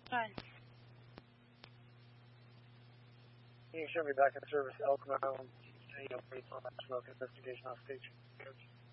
Hi. Can you show me back in service Elk Mound, smoke investigation off stage? Coach.